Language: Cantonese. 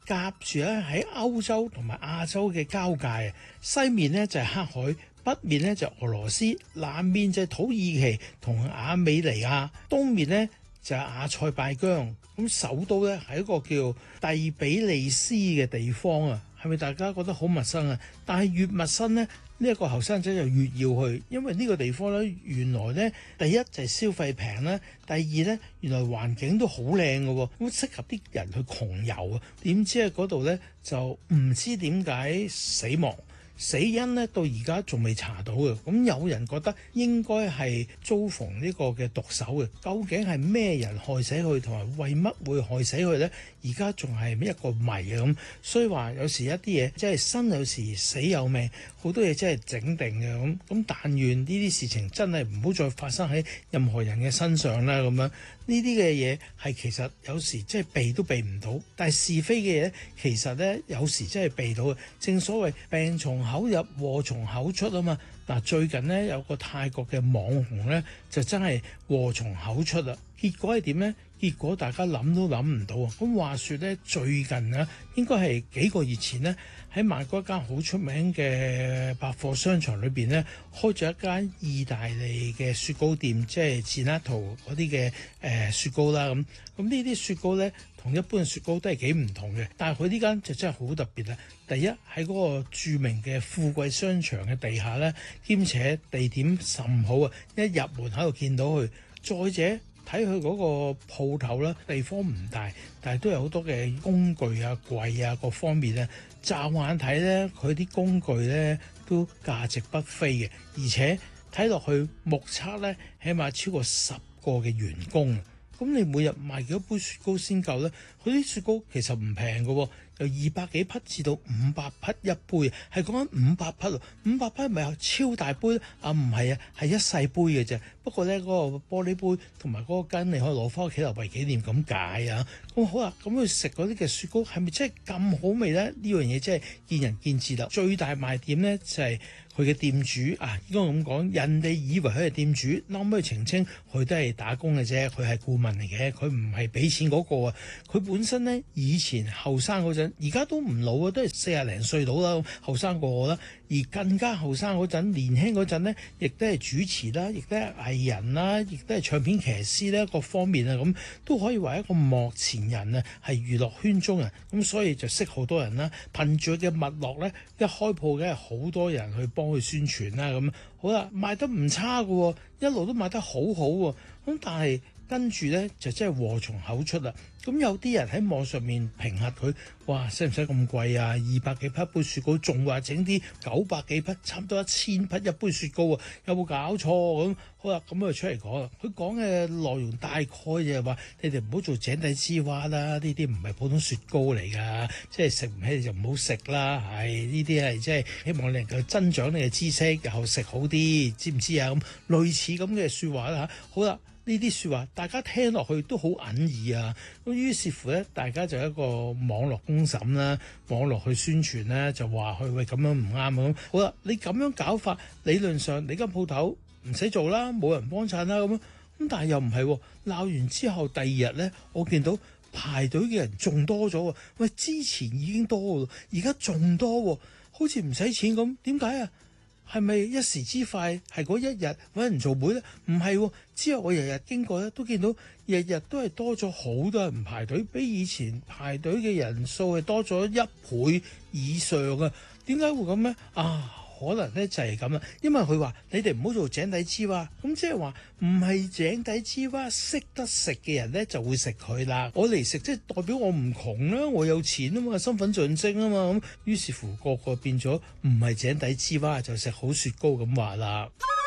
夾住咧喺歐洲同埋亞洲嘅交界，西面咧就係黑海，北面咧就俄羅斯，南面就係土耳其同亞美尼亞，東面咧就係阿塞拜疆。咁首都咧係一個叫第比利斯嘅地方啊，係咪大家覺得好陌生啊？但係越陌生咧，呢一個後生仔就越要去，因為呢個地方咧原來咧第一就係消費平啦，第二咧原來環境都好靚嘅喎，咁適合啲人去窮遊啊。點知喺嗰度咧就唔知點解死亡。死因咧到而家仲未查到嘅，咁有人覺得應該係遭逢呢個嘅毒手嘅，究竟係咩人害死佢，同埋為乜會害死佢呢？而家仲係一個謎啊咁，所以話有時一啲嘢即係生有時死有命，好多嘢真係整定嘅咁。但願呢啲事情真係唔好再發生喺任何人嘅身上啦咁樣。呢啲嘅嘢係其實有時真係避都避唔到，但係是非嘅嘢其實呢，有時真係避到嘅。正所謂病從口入，禍從口出啊嘛。嗱，最近呢，有個泰國嘅網紅呢，就真係禍從口出啦。結果係點呢？結果大家諗都諗唔到啊！咁話說咧，最近啊，應該係幾個月前呢，喺曼谷一間好出名嘅百貨商場裏邊呢，開咗一間意大利嘅雪糕店，即係Gelato嗰啲嘅雪糕啦。咁呢啲雪糕呢，同一般嘅雪糕都係幾唔同嘅，但係佢呢間就真係好特別啦。第一喺嗰個著名嘅富貴商場嘅地下呢，兼且地點甚好啊！一入門喺度見到佢，再者，睇佢嗰個鋪頭啦，地方唔大，但係都有好多嘅工具啊、櫃啊各方面咧。驟眼睇咧，佢啲工具咧都價值不菲嘅，而且睇落去目測咧，起碼超過10個嘅員工。咁你每日賣幾多杯雪糕先夠咧？佢啲雪糕其實唔平嘅喎，由200幾匹至到500匹一杯，係講緊500匹喎。500匹咪係超大杯啊？唔係啊，係一細杯嘅啫。不過咧，嗰個玻璃杯同埋嗰個羹，你可以攞翻屋企嚟為紀念咁解啊。咁好啦，咁佢食嗰啲嘅雪糕係咪真係咁好味咧？呢樣嘢真係見仁見智啦。最大賣點咧就係佢嘅店主啊，應該咁講，人哋以為佢係店主，後尾澄清佢都係打工嘅啫，佢係顧問嚟嘅，佢唔係俾錢嗰個啊。佢本身咧以前後生嗰陣，而家都唔老啊，都係40零歲到啦，後生過我啦。而更加後生嗰陣，年輕嗰陣咧，亦都係主持啦，亦都係藝人啦，亦都係唱片騎師咧，各方面啊，咁都可以話一個幕前人啊，係娛樂圈中人，咁所以就識好多人啦。憑住佢嘅脈絡咧，一開鋪梗係好多人去幫佢宣傳啦。咁好啦，賣得唔差㗎，一路都賣得好好喎。咁但係跟住咧就真係禍從口出啦。咁有啲人喺網上面評核佢，哇，使唔使咁貴啊？200幾匹一杯雪糕，仲話整啲900幾匹，差唔多1000匹一杯雪糕啊？有冇搞錯咁？好啦，咁佢出嚟講啦。佢講嘅內容大概就係話：你哋唔好做井底之蛙啦，呢啲唔係普通雪糕嚟㗎，即係食唔起就唔好食啦。係呢啲係即係希望你能夠增長你嘅知識，日後食好啲，知唔知啊？咁類似咁嘅説話啦嚇。好啦。呢啲説話大家聽落去都好隱耳啊！咁於是乎咧，大家就一個網絡公審啦，網絡去宣傳咧，就話佢喂咁樣唔啱啊！咁好啦，你咁樣搞法，理論上你間鋪頭唔使做啦，冇人幫襯啦咁但係又唔係喎，鬧完之後第2日咧，我見到排隊嘅人仲多咗喎。喂，之前已經多喎，而家仲多喎，好似唔使錢咁，點解啊？係咪一時之快？係嗰一日揾人做會咧？唔係喎，之後我日日經過咧，都見到日日都係多咗好多人排隊，比以前排隊嘅人數係多咗1倍以上啊！點解會咁呢？啊，可能咧就係咁啦，因為佢話你哋唔好做井底之蛙，咁即係話唔係井底之蛙識得食嘅人咧就會食佢啦。我嚟食即係代表我唔窮啦，我有錢啊嘛，身份象徵啊嘛，咁於是乎個個變咗唔係井底之蛙就食好雪糕咁話啦。